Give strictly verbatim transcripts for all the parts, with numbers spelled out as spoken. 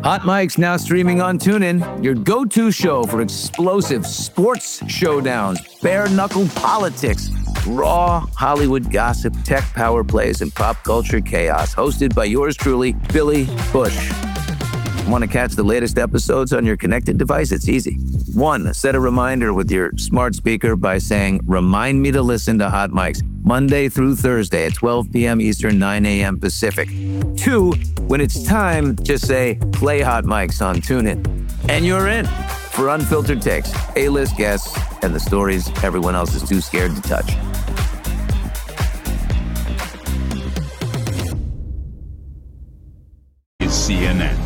Hot Mics now streaming on TuneIn, your go-to show for explosive sports showdowns, bare-knuckle politics, raw Hollywood gossip, tech power plays, and pop culture chaos. Hosted by yours truly, Billy Bush. Want to catch the latest episodes on your connected device? It's easy. One, set a reminder with your smart speaker by saying, "Remind me to listen to Hot Mics Monday through Thursday at twelve p.m. Eastern, nine a.m. Pacific." Two, when it's time, just say, "Play Hot Mics on TuneIn." And you're in for unfiltered takes, A-list guests, and the stories everyone else is too scared to touch. C N N.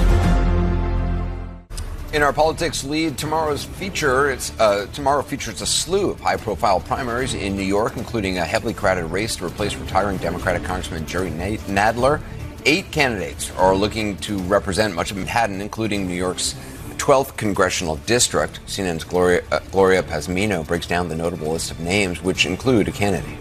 In our politics lead, tomorrow's feature, it's uh, tomorrow features a slew of high-profile primaries in New York, including a heavily crowded race to replace retiring Democratic Congressman Jerry Nadler. Eight candidates are looking to represent much of Manhattan, including New York's twelfth congressional district. C N N's Gloria, uh, Gloria Pazmino breaks down the notable list of names, which include a Kennedy.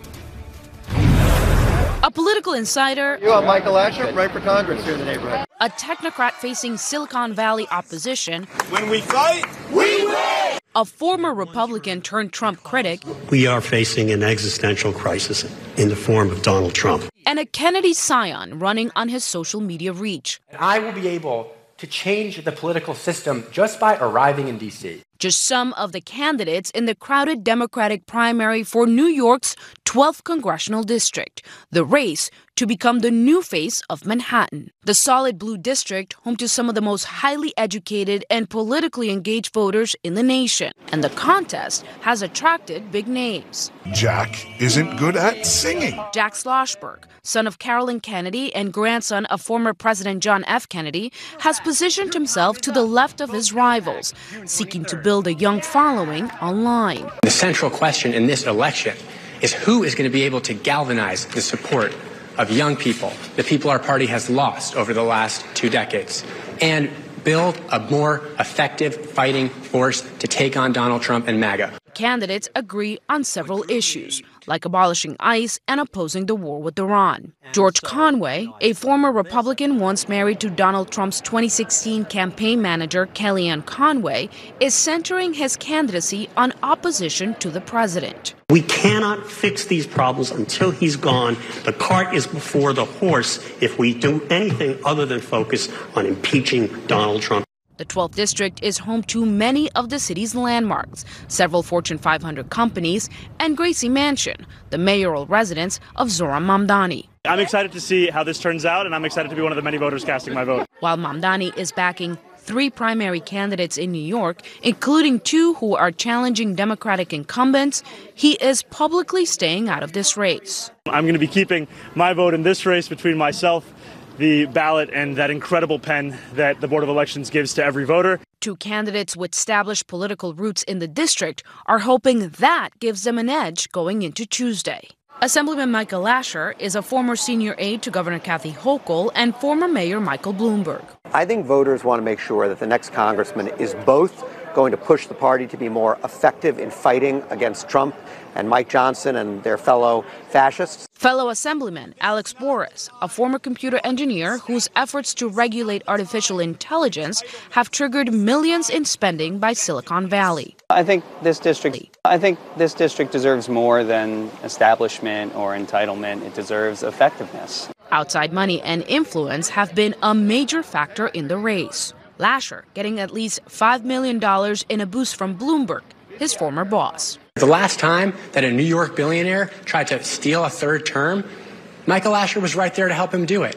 A political insider. You want Michael Asher, right for Congress here in the neighborhood. A technocrat facing Silicon Valley opposition. When we fight, we win! A former Republican turned Trump critic. We are facing an existential crisis in the form of Donald Trump. And a Kennedy scion running on his social media reach. I will be able to change the political system just by arriving in D C. Just some of the candidates in the crowded Democratic primary for New York's twelfth congressional district, the race to become the new face of Manhattan. The solid blue district, home to some of the most highly educated and politically engaged voters in the nation. And the contest has attracted big names. Jack isn't good at singing. Jack Schlossberg, son of Carolyn Kennedy and grandson of former President John F. Kennedy, has positioned himself to the left of his rivals, seeking to build a young following online. The central question in this election is who is going to be able to galvanize the support of young people, the people our party has lost over the last two decades, and build a more effective fighting force to take on Donald Trump and MAGA. Candidates agree on several issues, like abolishing ICE and opposing the war with Iran. George Conway, a former Republican once married to Donald Trump's twenty sixteen campaign manager Kellyanne Conway, is centering his candidacy on opposition to the president. We cannot fix these problems until he's gone. The cart is before the horse if we do anything other than focus on impeaching Donald Trump. The twelfth district is home to many of the city's landmarks, several Fortune five hundred companies, and Gracie Mansion, the mayoral residence of Zohran Mamdani. I'm excited to see how this turns out, and I'm excited to be one of the many voters casting my vote. While Mamdani is backing three primary candidates in New York, including two who are challenging Democratic incumbents, he is publicly staying out of this race. I'm going to be keeping my vote in this race between myself, the ballot, and that incredible pen that the Board of Elections gives to every voter. Two candidates with established political roots in the district are hoping that gives them an edge going into Tuesday. Assemblyman Michael Asher is a former senior aide to Governor Kathy Hochul and former Mayor Michael Bloomberg. I think voters want to make sure that the next congressman is both going to push the party to be more effective in fighting against Trump and Mike Johnson and their fellow fascists. Fellow Assemblyman Alex Boris, a former computer engineer whose efforts to regulate artificial intelligence have triggered millions in spending by Silicon Valley. I think this district I think this district deserves more than establishment or entitlement. It deserves effectiveness. Outside money and influence have been a major factor in the race. Lasher getting at least five million dollars in a boost from Bloomberg, his former boss. The last time that a New York billionaire tried to steal a third term, Michael Asher was right there to help him do it.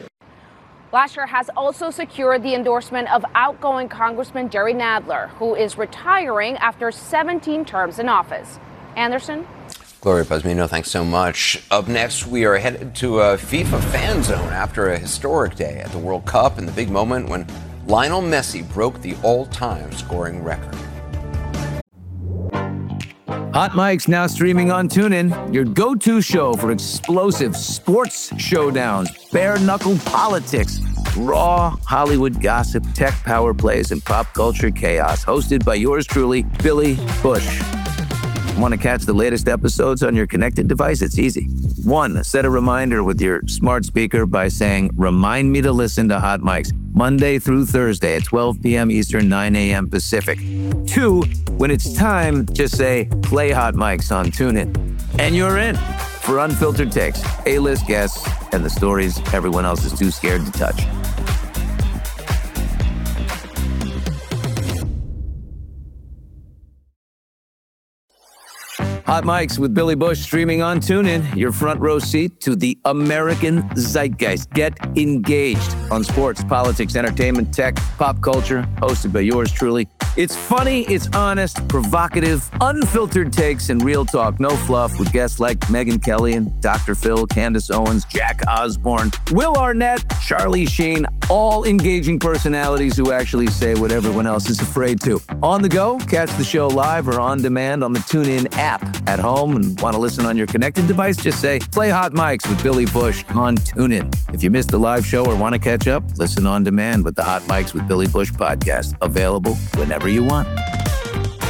Lasher has also secured the endorsement of outgoing Congressman Jerry Nadler, who is retiring after seventeen terms in office. Anderson? Gloria Pazmino, thanks so much. Up next, we are headed to a FIFA fan zone after a historic day at the World Cup and the big moment when Lionel Messi broke the all-time scoring record. Hot Mics now streaming on TuneIn, your go-to show for explosive sports showdowns, bare-knuckle politics, raw Hollywood gossip, tech power plays, and pop culture chaos. Hosted by yours truly, Billy Bush. Want to catch the latest episodes on your connected device? It's easy. One, set a reminder with your smart speaker by saying, "Remind me to listen to Hot Mics Monday through Thursday at twelve p.m. Eastern, nine a.m. Pacific. Two, when it's time, just say, play Hot Mics on TuneIn. And you're in for unfiltered takes, A-list guests, and the stories everyone else is too scared to touch. Hot Mics with Billy Bush streaming on TuneIn, your front row seat to the American zeitgeist. Get engaged on sports, politics, entertainment, tech, pop culture, hosted by yours truly. It's funny, it's honest, provocative, unfiltered takes, and real talk. No fluff with guests like Megyn Kelly and Doctor Phil, Candace Owens, Jack Osborne, Will Arnett, Charlie Sheen, all engaging personalities who actually say what everyone else is afraid to. On the go, catch the show live or on demand on the TuneIn app. At home and want to listen on your connected device, just say, play Hot Mics with Billy Bush on TuneIn. If you missed the live show or want to catch up, listen on demand with the Hot Mics with Billy Bush podcast, available whenever you want.